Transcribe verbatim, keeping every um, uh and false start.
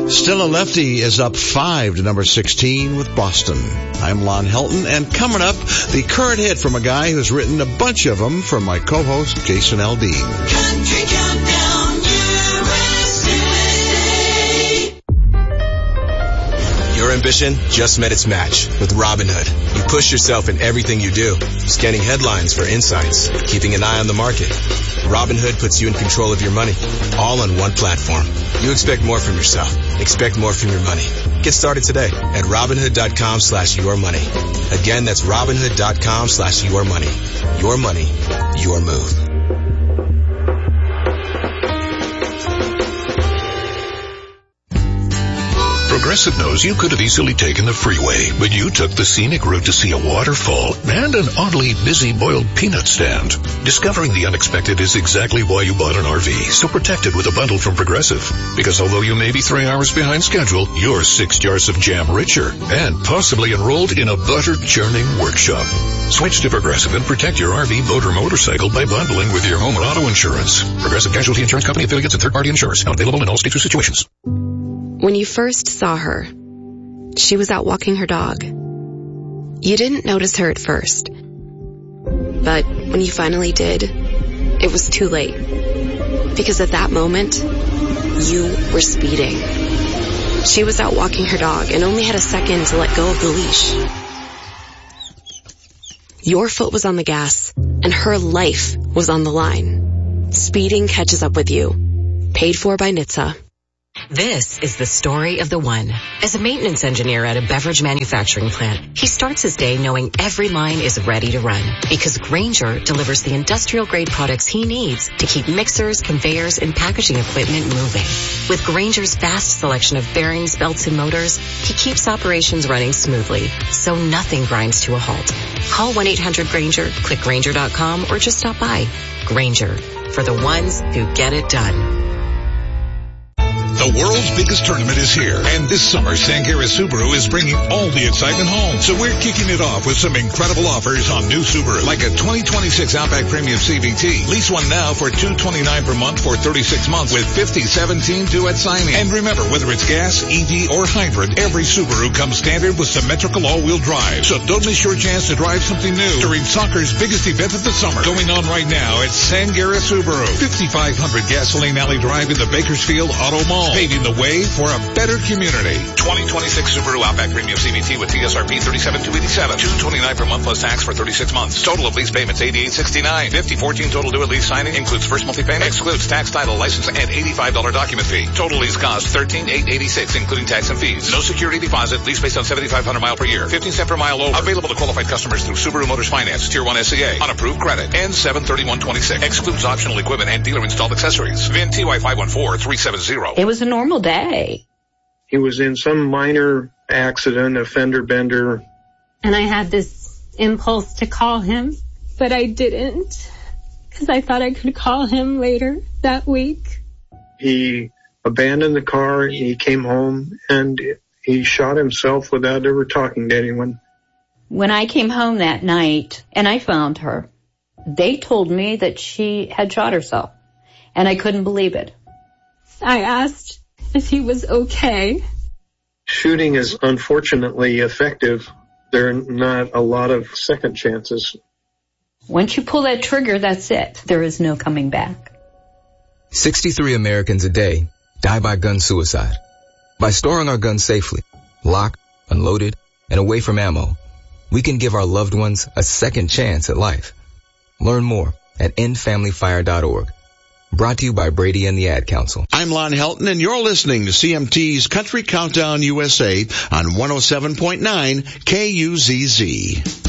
Still a Lefty is up five to number sixteen with Boston. I'm Lon Helton, and coming up, the current hit from a guy who's written a bunch of them from my co-host, Jason Aldean. Country Countdown U S A. Your ambition just met its match with Robinhood. You push yourself in everything you do, scanning headlines for insights, keeping an eye on the market. Robinhood puts you in control of your money, all on one platform. You expect more from yourself. Expect more from your money. Get started today at Robinhood.com slash your money. Again, that's Robinhood.com slash your money. Your money, your move. Progressive knows you could have easily taken the freeway, but you took the scenic route to see a waterfall and an oddly busy boiled peanut stand. Discovering the unexpected is exactly why you bought an R V, so protect it with a bundle from Progressive. Because although you may be three hours behind schedule, you're six jars of jam richer and possibly enrolled in a butter churning workshop. Switch to Progressive and protect your R V, boat, or motorcycle by bundling with your home and auto insurance. Progressive Casualty Insurance Company affiliates and third-party insurers. Not available in all states or situations. When you first saw her, she was out walking her dog. You didn't notice her at first. But when you finally did, it was too late. Because at that moment, you were speeding. She was out walking her dog and only had a second to let go of the leash. Your foot was on the gas, and her life was on the line. Speeding catches up with you. Paid for by N H T S A. This is the story of the one. As a maintenance engineer at a beverage manufacturing plant, he starts his day knowing every line is ready to run because Grainger delivers the industrial-grade products he needs to keep mixers, conveyors, and packaging equipment moving. With Grainger's vast selection of bearings, belts, and motors, he keeps operations running smoothly, so nothing grinds to a halt. Call one eight hundred Grainger, click Grainger dot com, or just stop by. Grainger, for the ones who get it done. The world's biggest tournament is here, and this summer, Sangera Subaru is bringing all the excitement home. So we're kicking it off with some incredible offers on new Subaru, like a twenty twenty-six Outback Premium C V T. Lease one now for two hundred twenty-nine dollars per month for thirty-six months with fifty seventeen due at signing. And remember, whether it's gas, E V, or hybrid, every Subaru comes standard with symmetrical all-wheel drive. So don't miss your chance to drive something new during soccer's biggest event of the summer, going on right now at Sangera Subaru, fifty-five hundred Gasoline Alley Drive in the Bakersfield Auto Mall. Paving the way for a better community. twenty twenty-six Subaru Outback Premium C V T with T S R P thirty-seven thousand two hundred eighty-seven dollars. two hundred twenty-nine dollars per month plus tax for thirty-six months. Total of lease payments eighty-eight sixty-nine. fifty fourteen total due at lease signing. Includes first monthly payment. Excludes tax, title, license, and eighty-five dollars document fee. Total lease cost thirteen thousand eight hundred eighty-six including tax and fees. No security deposit. Lease based on seventy-five hundred mile per year. fifteen cents per mile over. Available to qualified customers through Subaru Motors Finance. Tier one S C A. On approved credit. N seven thirty-one twenty-six. Excludes optional equipment and dealer installed accessories. V I N T Y five one four three seven zero. It was a normal day. He was in some minor accident, a fender bender. And I had this impulse to call him, but I didn't because I thought I could call him later that week. He abandoned the car, he came home, and he shot himself without ever talking to anyone. When I came home that night and I found her, they told me that she had shot herself, and I couldn't believe it. I asked if he was okay. Shooting is unfortunately effective. There are not a lot of second chances. Once you pull that trigger, that's it. There is no coming back. sixty-three Americans a day die by gun suicide. By storing our guns safely, locked, unloaded, and away from ammo, we can give our loved ones a second chance at life. Learn more at end family fire dot org. Brought to you by Brady and the Ad Council. I'm Lon Helton, and you're listening to C M T's Country Countdown U S A on one oh seven point nine K U Z Z.